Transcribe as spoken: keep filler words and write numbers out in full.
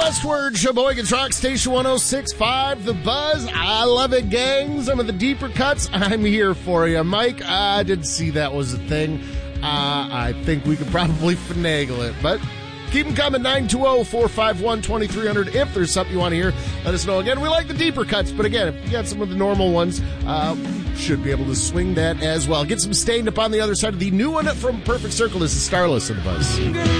westward, Sheboygan's Rock Station one oh six point five, The Buzz. I love it, gang. Some of the deeper cuts, I'm here for you. Mike, I didn't see that was a thing. Uh, I think we could probably finagle it, but keep them coming. Nine two zero, four five one, two three zero zero. If there's something you want to hear, let us know. Again, we like the deeper cuts, but again, if you got some of the normal ones, uh, should be able to swing that as well. Get some Stained Up on the other side of the new one from Perfect Circle. This is Starless in The Buzz.